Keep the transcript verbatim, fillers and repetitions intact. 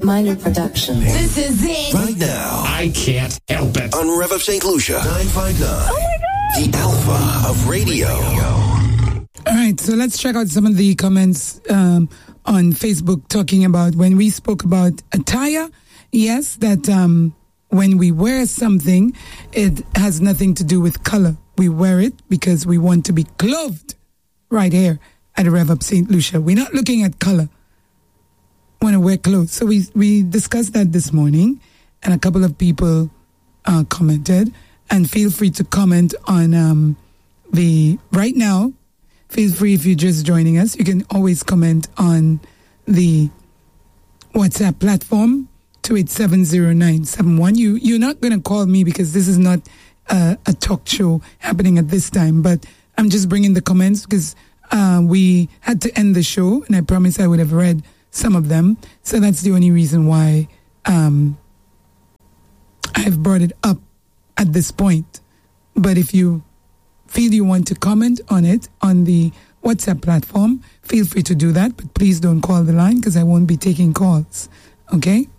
Minor Production. This is it. Right now. I can't help it. On Rev of Saint Lucia. nine five nine. Oh my God. The Alpha of Radio. All right, so let's check out some of the comments um, on Facebook talking about when we spoke about attire. Yes, that um, when we wear something, it has nothing to do with color. We wear it because we want to be clothed right here at Rev Up Saint Lucia. We're not looking at color. We want to wear clothes. So we, we discussed that this morning, and a couple of people uh, commented. And feel free to comment on um, the, right now, feel free if you're just joining us. You can always comment on the WhatsApp platform, two eight seven zero nine seven one. You, you're not going to call me because this is not uh, a talk show happening at this time, but I'm just bringing the comments because uh, we had to end the show, and I promised I would have read some of them. So that's the only reason why um, I've brought it up at this point. But if you feel you want to comment on it on the WhatsApp platform, feel free to do that. But please don't call the line because I won't be taking calls. Okay?